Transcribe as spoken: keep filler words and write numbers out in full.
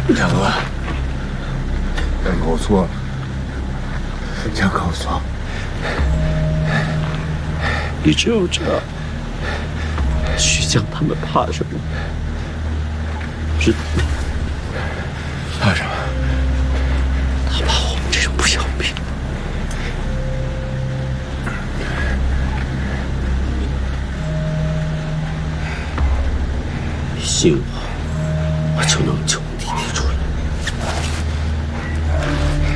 两哥，两哥，我错了。两哥，我错了。 你只有这样，徐江他们怕什么？知道吗？ 怕什么？ 他怕我们这种不要命。你信我，我就能救。